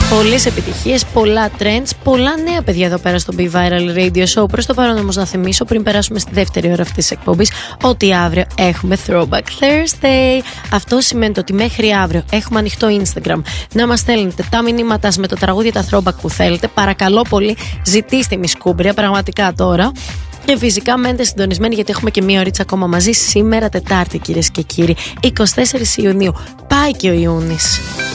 Πολλές επιτυχίες, πολλά trends, πολλά νέα παιδιά εδώ πέρα στο Be Viral Radio Show. Προς το παρόν όμως να θυμίσω, πριν περάσουμε στη δεύτερη ώρα αυτής της εκπομπής, ότι αύριο έχουμε Throwback Thursday. Αυτό σημαίνει ότι μέχρι αύριο έχουμε ανοιχτό Instagram να μας στέλνετε τα μηνύματά σας με το τραγούδια, τα throwback που θέλετε. Παρακαλώ πολύ, ζητήστε μισκούμπρια πραγματικά τώρα. Και φυσικά μένετε συντονισμένοι, γιατί έχουμε και μία ωρίτσα ακόμα μαζί σήμερα Τετάρτη, κυρίες και κύριοι, 24 Ιουνίου. Πάει και ο Ιούνις.